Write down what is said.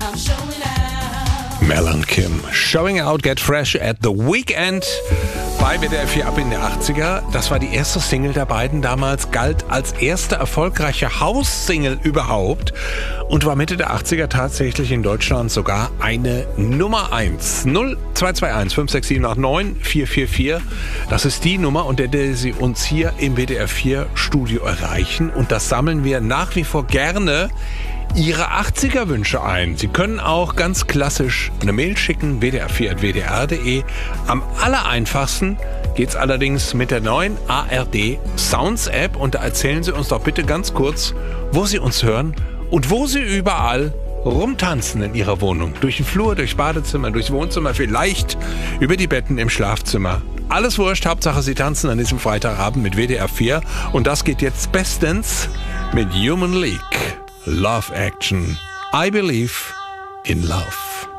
Mel und Kim. Showing Out, Get Fresh at the Weekend. Bei WDR 4 ab in der 80er. Das war die erste Single der beiden damals, galt als erste erfolgreiche House-Single überhaupt und war Mitte der 80er tatsächlich in Deutschland sogar eine Nummer 1. 0221 56789 444. Das ist die Nummer, unter der Sie uns hier im WDR 4 Studio erreichen. Und das sammeln wir nach wie vor gerne Ihre 80er-Wünsche ein. Sie können auch ganz klassisch eine Mail schicken, wdr4@wdr.de. Am allereinfachsten geht's allerdings mit der neuen ARD Sounds App und da erzählen Sie uns doch bitte ganz kurz, wo Sie uns hören und wo Sie überall rumtanzen in Ihrer Wohnung. Durch den Flur, durchs Badezimmer, durchs Wohnzimmer, vielleicht über die Betten im Schlafzimmer. Alles wurscht, Hauptsache Sie tanzen an diesem Freitagabend mit WDR 4 und das geht jetzt bestens mit Human League. Love Action. I believe in love.